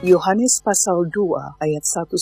Yohanes pasal 2 ayat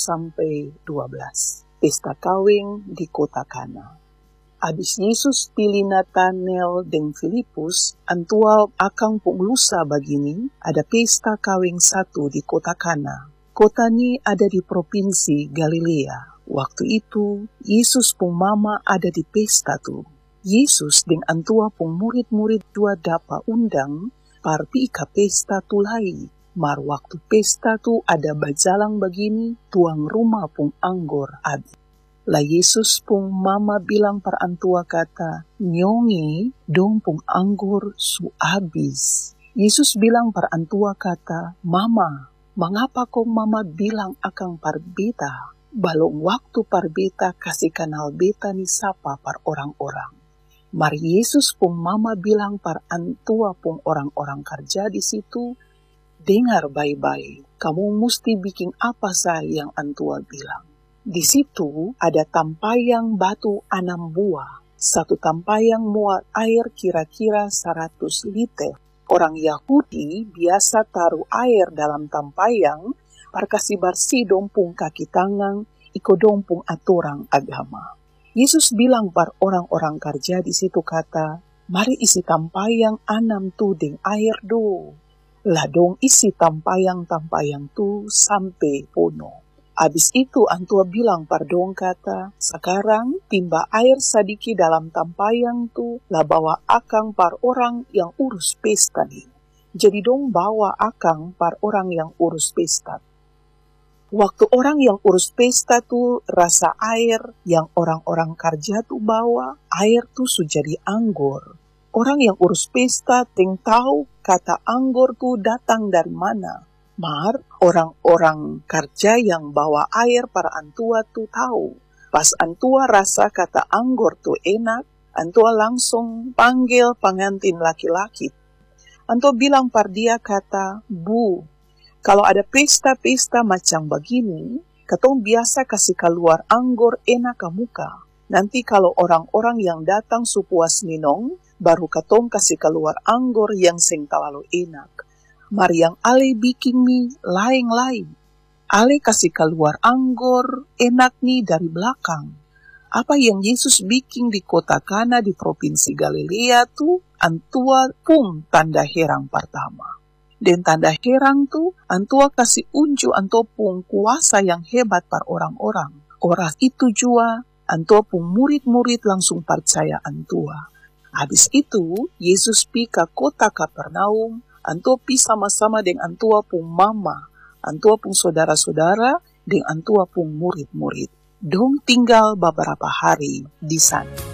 1-12. Pesta kawin di kota Kana. Abis Yesus pilih Nathanael dan Filipus, antua akang punglusa begini, ada pesta kawin satu di kota Kana. Kota ini ada di provinsi Galilea. Waktu itu, Yesus pung mama ada di pesta tuh. Yesus dan antua pung murid-murid dua dapat undang, parpi ke pesta tulai. Mar waktu pesta tu ada bajalang begini, tuang rumah pung anggur habis. Lah Yesus pung mama bilang par antua kata, nyongi dong pung anggur su habis. Yesus bilang par antua kata, mama, mengapa kong mama bilang akang par beta? Balong waktu par beta kasih kenal beta ni sapa par orang-orang. Mar Yesus pung mama bilang par antua pung orang-orang kerja di situ, dengar baik-baik, kamu mesti bikin apa saja yang antua bilang. Di situ ada tampayang batu 6 buah. Satu tampayang muat air kira-kira 100 liter. Orang Yahudi biasa taruh air dalam tampayang par kasih bersih dompung kaki tangan, iko dompung aturan agama. Yesus bilang par orang-orang kerja di situ kata, mari isi tampayang 6 tu deng air do. Lah dong isi tampayang-tampayang tu sampai penuh. Abis itu antua bilang par dong kata, sekarang timba air sedikit dalam tampayang tu, lah bawa akang par orang yang urus pesta nih. Jadi dong bawa akang par orang yang urus pesta. Waktu orang yang urus pesta tu rasa air yang orang-orang kerja tu bawa, air tu sudah jadi anggur. Orang yang urus pesta ting tahu kata anggur tu datang dari mana. Mar orang-orang kerja yang bawa air para antua tu tahu. Pas antua rasa kata anggur tu enak, antua langsung panggil pengantin laki-laki. Antua bilang par dia kata, Bu, kalau ada pesta-pesta macam begini, katong biasa kasih keluar anggur enak ke muka. Nanti kalau orang-orang yang datang supuas minong, baru katong kasih keluar anggur yang seng terlalu enak. Mar yang ale bikin mi lain-lain. Ale kasih keluar anggur enak nih dari belakang. Apa yang Yesus bikin di kota Kana di provinsi Galilea tu, antua pun tanda herang pertama. Dan tanda herang tu, antua kasih unjuk antua pun kuasa yang hebat par orang-orang. Orang itu jua, antua pun murid-murid langsung percaya antua. Habis itu, Yesus pi ke kota Kapernaum, antua pi sama-sama dengan antua pun mama, antua pun saudara-saudara, dengan antua pun murid-murid. Dong tinggal beberapa hari di sana.